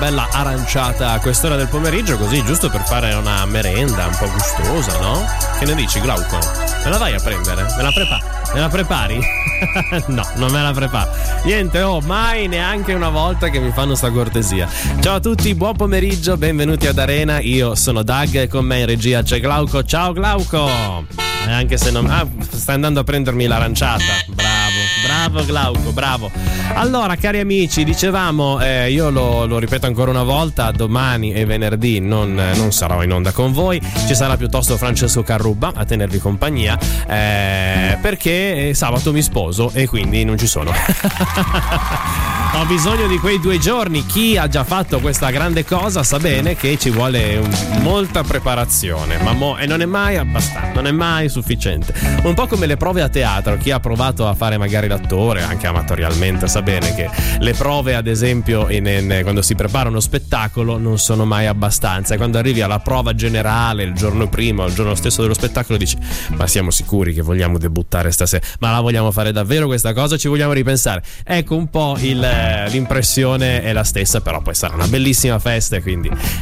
bella aranciata a quest'ora del pomeriggio, così giusto per fare una merenda un po' gustosa, no? Che ne dici, Glauco? Me la vai a prendere? Me la prepari? No, non me la preparo. Niente, mai neanche una volta che mi fanno sta cortesia. Ciao a tutti, buon pomeriggio, benvenuti ad Arena. Io sono Doug e con me in regia c'è Glauco. Ciao Glauco. Anche se non... stai andando a prendermi l'aranciata. Bravo Glauco, bravo. Allora, cari amici, dicevamo, io lo ripeto ancora una volta, domani e venerdì non sarò in onda con voi, ci sarà piuttosto Francesco Carrubba a tenervi compagnia, perché sabato mi sposo e quindi non ci sono. Ho bisogno di quei 2 giorni. Chi ha già fatto questa grande cosa sa bene che ci vuole molta preparazione, e non è mai abbastanza, non è mai sufficiente. Un po' come le prove a teatro. Chi ha provato a fare magari l'attore, anche amatorialmente, sa bene che le prove, ad esempio, quando si prepara uno spettacolo, non sono mai abbastanza. E quando arrivi alla prova generale il giorno prima o il giorno stesso dello spettacolo dici: ma siamo sicuri che vogliamo debuttare stasera? Ma la vogliamo fare davvero questa cosa? Ci vogliamo ripensare? Ecco, un po' l'impressione è la stessa, però poi sarà una bellissima festa e quindi